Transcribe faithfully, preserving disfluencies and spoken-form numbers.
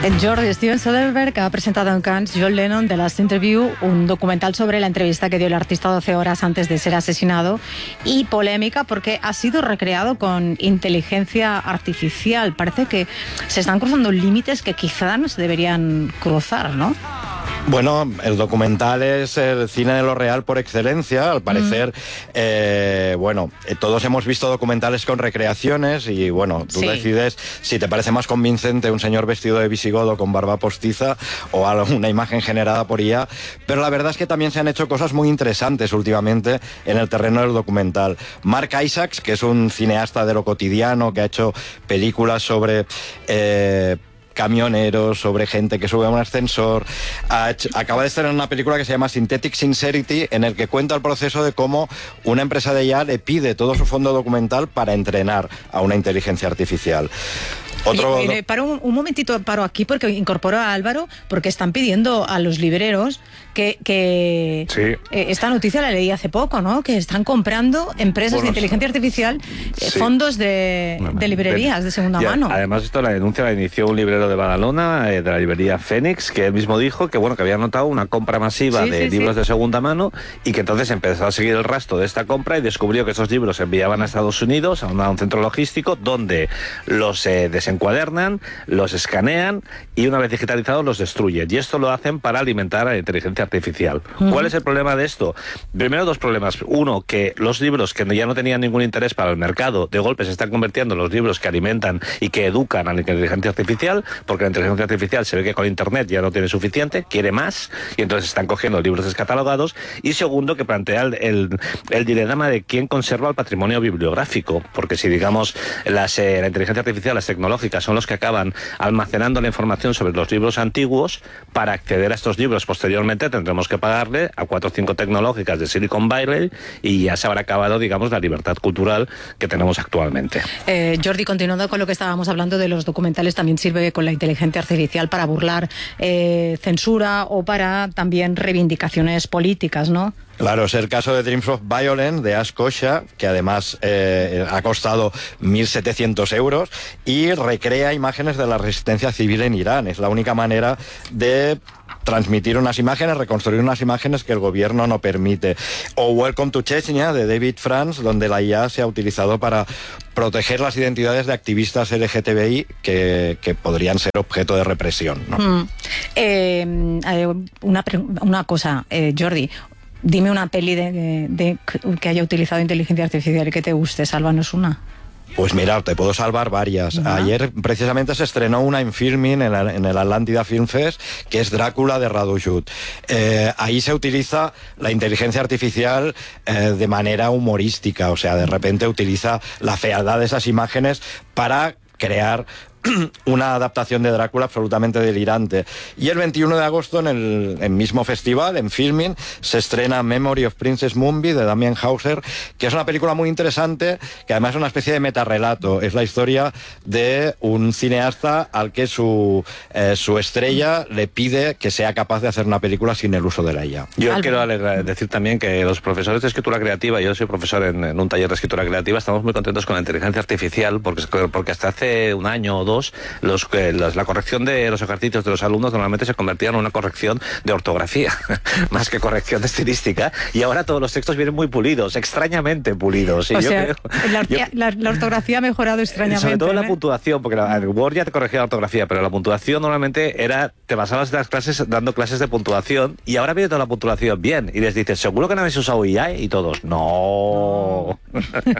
Jordi, Steven Soderbergh ha presentado en Cannes John Lennon The Last Interview, un documental sobre la entrevista que dio el artista doce horas antes de ser asesinado, y polémica porque ha sido recreado con inteligencia artificial. Parece que se están cruzando límites que quizá no se deberían cruzar, ¿no? Bueno, el documental es el cine de lo real por excelencia, al parecer. Mm. Eh, bueno, todos hemos visto documentales con recreaciones y, bueno, tú sí. decides si te parece más convincente un señor vestido de visigodo con barba postiza o una imagen generada por I A, pero la verdad es que también se han hecho cosas muy interesantes últimamente en el terreno del documental. Mark Isaacs, que es un cineasta de lo cotidiano, que ha hecho películas sobre... Eh, camioneros, sobre gente que sube a un ascensor. Acaba de estar en una película que se llama Synthetic Sincerity, en el que cuenta el proceso de cómo una empresa de I A le pide todo su fondo documental para entrenar a una inteligencia artificial. Otro... Oye, paro un, un momentito, paro aquí porque incorporo a Álvaro, porque están pidiendo a los libreros que, que sí. eh, esta noticia la leí hace poco, ¿no? Que están comprando empresas bueno, de inteligencia artificial eh, sí. fondos de, de librerías de, de segunda ya, mano. Además, esto la denuncia la inició un librero de Badalona, eh, de la librería Fénix, que él mismo dijo que bueno que había notado una compra masiva sí, de sí, libros sí. de segunda mano y que entonces empezó a seguir el rastro de esta compra y descubrió que esos libros se enviaban a Estados Unidos, a un, a un centro logístico, donde los eh, desencuadernan, los escanean y una vez digitalizados los destruyen. Y esto lo hacen para alimentar a la inteligencia artificial. Uh-huh. ¿Cuál es el problema de esto? Primero, dos problemas. Uno, que los libros que ya no tenían ningún interés para el mercado, de golpe se están convirtiendo en los libros que alimentan y que educan a la inteligencia artificial, porque la inteligencia artificial se ve que con Internet ya no tiene suficiente, quiere más, y entonces están cogiendo libros descatalogados. Y segundo, que plantea el, el, el dilema de quién conserva el patrimonio bibliográfico, porque si, digamos, las, eh, la inteligencia artificial, las tecnológicas, son los que acaban almacenando la información sobre los libros antiguos, para acceder a estos libros posteriormente tendremos que pagarle a cuatro o cinco tecnológicas de Silicon Valley y ya se habrá acabado, digamos, la libertad cultural que tenemos actualmente. Eh, Jordi, continuando con lo que estábamos hablando de los documentales, también sirve con la inteligencia artificial para burlar eh, censura o para también reivindicaciones políticas, ¿no? Claro, es el caso de Dreams of Violence, de Ash Kosha, que además eh, ha costado mil setecientos euros y recrea imágenes de la resistencia civil en Irán. Es la única manera de transmitir unas imágenes, reconstruir unas imágenes que el gobierno no permite. O Welcome to Chechnya, de David France, donde la I A se ha utilizado para proteger las identidades de activistas L G T B I que, que podrían ser objeto de represión, ¿no? Mm. Eh, eh, una, una cosa, eh, Jordi, dime una peli de, de, de que haya utilizado inteligencia artificial y que te guste, sálvanos una. Pues mira, te puedo salvar varias. Uh-huh. Ayer precisamente se estrenó una en Filmin, en, la, en el Atlántida Film Fest, que es Drácula de Radu Judd. Eh, ahí se utiliza la inteligencia artificial eh, de manera humorística, o sea, de repente utiliza la fealdad de esas imágenes para crear una adaptación de Drácula absolutamente delirante. Y el veintiuno de agosto, en el, el mismo festival, en Filmin, se estrena Memory of Princess Moonby, de Damien Hauser, que es una película muy interesante, que además es una especie de metarrelato. Es la historia de un cineasta al que su, eh, su estrella le pide que sea capaz de hacer una película sin el uso de la I A. Yo Alba. quiero alegrar, decir también que los profesores de escritura creativa, yo soy profesor en, en un taller de escritura creativa, estamos muy contentos con la inteligencia artificial, porque, porque hasta hace un año o dos Los, los, la corrección de los ejercicios de los alumnos normalmente se convertía en una corrección de ortografía, más que corrección de estilística, y ahora todos los textos vienen muy pulidos, extrañamente pulidos. Y o yo sea, creo, la, yo, la, la ortografía ha mejorado extrañamente. Sobre todo ¿eh? la puntuación, porque la, el Word ya te corregía la ortografía, pero la puntuación normalmente era, te basabas en las clases dando clases de puntuación, y ahora viene toda la puntuación bien, y les dices, ¿seguro que no habéis usado I A? Y todos, no.